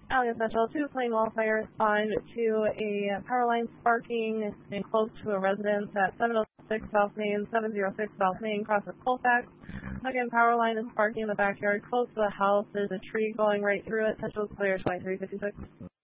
Alley Essential, 2 plane wildfire respond to a power line sparking and close to a residence at 706 South Main, 706 South Main, across with Colfax. Again, power line is sparking in the backyard close to the house. There's a tree going right through it. Central clear 2356.